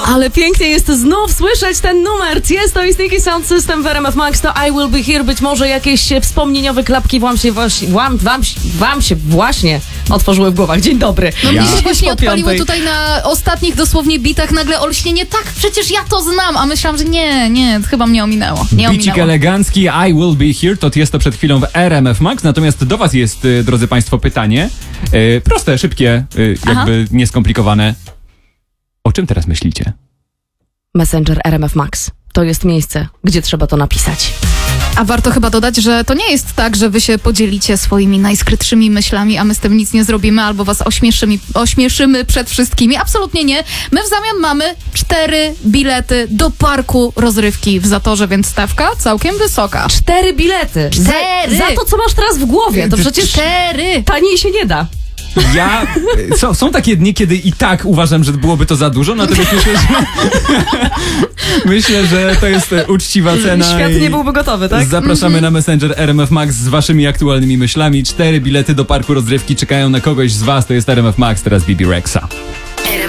Ale pięknie jest znów słyszeć ten numer. Tiesto i Sneaky Sound System w RMF Max to I Will Be Here. Być może jakieś wspomnieniowe klapki wam się właśnie otworzyły w głowach. Dzień dobry. No Ja. mi się właśnie Po odpaliło piątej. tutaj na ostatnich dosłownie bitach nagle olśnienie. Tak, przecież ja to znam, a myślałam, że nie, chyba mnie ominęło. Bicik elegancki, I Will Be Here, to Tiesto przed chwilą w RMF Max. Natomiast do was jest, drodzy państwo, pytanie. Proste, szybkie, jakby nieskomplikowane. O czym teraz myślicie? Messenger RMF Max. To jest miejsce, gdzie trzeba to napisać. A warto chyba dodać, że to nie jest tak, że wy się podzielicie swoimi najskrytszymi myślami, a my z tym nic nie zrobimy, albo was ośmieszymy przed wszystkimi. Absolutnie nie. My w zamian mamy 4 bilety do parku rozrywki w Zatorze, więc stawka całkiem wysoka. 4 bilety. 4! Za to, co masz teraz w głowie. To przecież 4! taniej się nie da. Są takie dni, kiedy i tak uważam, że byłoby to za dużo, natomiast myślę, że to jest uczciwa cena. Świat nie byłby gotowy, tak? Zapraszamy na Messenger RMF Max z waszymi aktualnymi myślami. 4 bilety do parku rozrywki czekają na kogoś z was. To jest RMF Max, teraz Bibi Rexa.